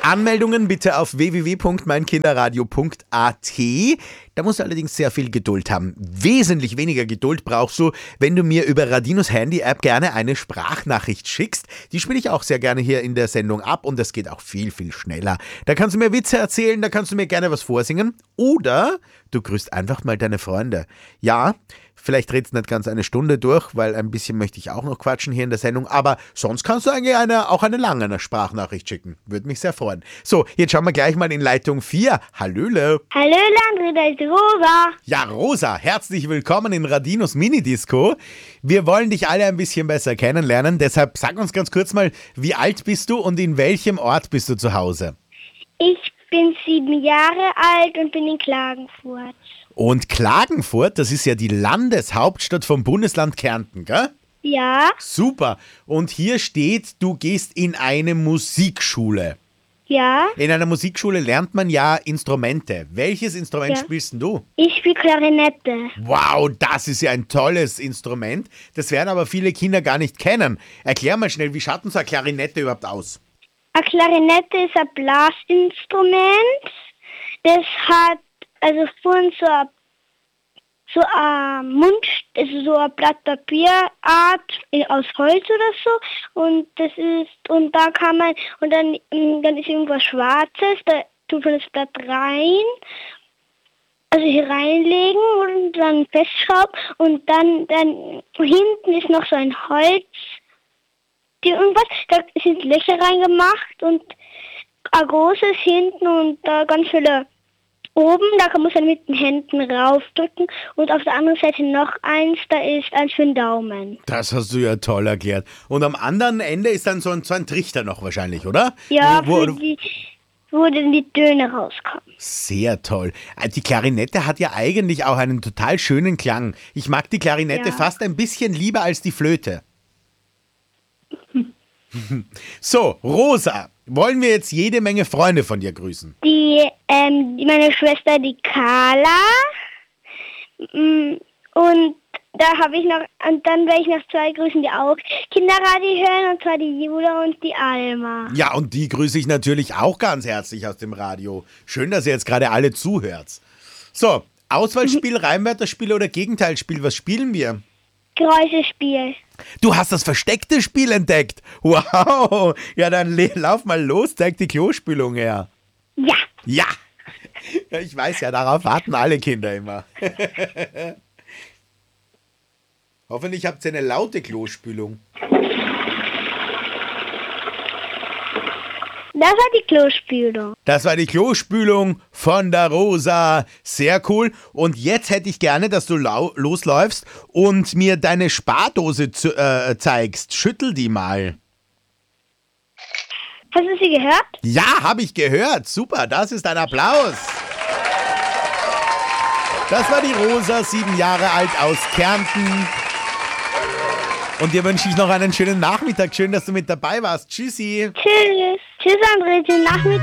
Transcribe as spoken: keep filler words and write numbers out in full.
Anmeldungen bitte auf w w w punkt mein kinderradio punkt a t. Da musst du allerdings sehr viel Geduld haben. Wesentlich weniger Geduld brauchst du, wenn du mir über Radinos Handy-App gerne eine Sprachnachricht schickst. Die spiele ich auch sehr gerne hier in der Sendung ab und das geht auch viel, viel schneller. Da kannst du mir Witze erzählen, da kannst du mir gerne was vorsingen oder du grüßt einfach mal deine Freunde. Ja, vielleicht redest du nicht ganz eine Stunde durch, weil ein bisschen möchte ich auch noch quatschen hier in der Sendung, aber sonst kannst du eigentlich eine, auch eine lange Sprachnachricht schicken. Würde mich sehr freuen. So, jetzt schauen wir gleich mal in Leitung vier. Hallöle. Hallöle, André, da ist Rosa. Ja, Rosa, herzlich willkommen in Radinos Minidisco. Wir wollen dich alle ein bisschen besser kennenlernen, deshalb sag uns ganz kurz mal, wie alt bist du und in welchem Ort bist du zu Hause? Ich bin sieben Jahre alt und bin in Klagenfurt. Und Klagenfurt, das ist ja die Landeshauptstadt vom Bundesland Kärnten, gell? Ja. Super. Und hier steht, du gehst in eine Musikschule. Ja. In einer Musikschule lernt man ja Instrumente. Welches Instrument Ja. spielst denn du? Ich spiele Klarinette. Wow, das ist ja ein tolles Instrument. Das werden aber viele Kinder gar nicht kennen. Erklär mal schnell, wie schaut denn so eine Klarinette überhaupt aus? Eine Klarinette ist ein Blasinstrument. Das hat also vorhin so ein so ein Mund, also so ein Blatt Papierart aus Holz oder so. Und das ist, und da kann man, und dann, dann ist irgendwas Schwarzes, da tut man das Blatt rein, also hier reinlegen und dann festschrauben und dann, dann hinten ist noch so ein Holz, die irgendwas, da sind Löcher reingemacht und ein großes hinten und da ganz viele oben, da kann man dann mit den Händen raufdrücken und auf der anderen Seite noch eins, da ist eins für den Daumen. Das hast du ja toll erklärt. Und am anderen Ende ist dann so ein, so ein Trichter noch wahrscheinlich, oder? Ja, wo, für die, wo dann die Töne rauskommen. Sehr toll. Die Klarinette hat ja eigentlich auch einen total schönen Klang. Ich mag die Klarinette Ja. fast ein bisschen lieber als die Flöte. So, Rosa, wollen wir jetzt jede Menge Freunde von dir grüßen? Die, ähm, die- meine Schwester, die Carla. Mm, Und da habe ich noch, und dann werde ich noch zwei grüßen, die auch Kinderradio hören, und zwar die Jula und die Alma. Ja, und die grüße ich natürlich auch ganz herzlich aus dem Radio. Schön, dass ihr jetzt gerade alle zuhört. So, Auswahlspiel, Reimwörterspiel oder Gegenteilspiel, was spielen wir? Geräuschespiel. Du hast das versteckte Spiel entdeckt. Wow. Ja, dann le- lauf mal los, zeig die Klospülung her. Ja. Ja. Ja, ich weiß ja, darauf warten alle Kinder immer. Hoffentlich habt ihr eine laute Klospülung. Das war die Klospülung. Das war die Klospülung von der Rosa. Sehr cool. Und jetzt hätte ich gerne, dass du lau- losläufst und mir deine Spardose zu, äh, zeigst. Schüttel die mal. Hast du sie gehört? Ja, habe ich gehört. Super, das ist ein Applaus. Das war die Rosa, sieben Jahre alt aus Kärnten. Und dir wünsche ich noch einen schönen Nachmittag. Schön, dass du mit dabei warst. Tschüssi. Tschüss. Tschüss, André. Schönen Nachmittag.